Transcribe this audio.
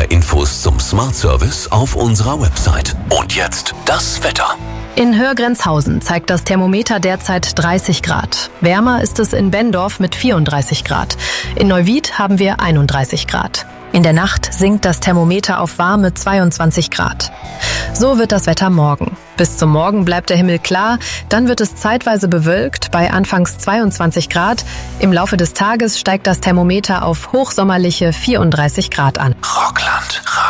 Mehr Infos zum Smart Service auf unserer Website. Und jetzt das Wetter. In Hörgrenzhausen zeigt das Thermometer derzeit 30 Grad. Wärmer ist es in Benndorf mit 34 Grad. In Neuwied haben wir 31 Grad. In der Nacht sinkt das Thermometer auf warme 22 Grad. So wird das Wetter morgen. Bis zum Morgen bleibt der Himmel klar, dann wird es zeitweise bewölkt bei anfangs 22 Grad. Im Laufe des Tages steigt das Thermometer auf hochsommerliche 34 Grad an. Rockland